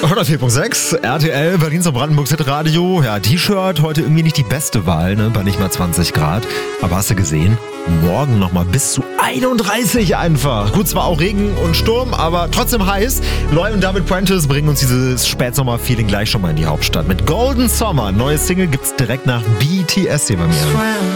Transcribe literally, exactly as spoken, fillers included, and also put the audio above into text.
hundertvier Komma sechs, R T L, Berlins und Brandenburgs Hitradio. Ja, T-Shirt, heute irgendwie nicht die beste Wahl, ne, bei nicht mal zwanzig Grad. Aber hast du gesehen? Morgen nochmal bis zu einunddreißig einfach. Gut, zwar auch Regen und Sturm, aber trotzdem heiß. Loy und David Prentice bringen uns dieses Spätsommer-Feeling gleich schon mal in die Hauptstadt. Mit Golden Summer, neue Single gibt's direkt nach B T S hier bei mir.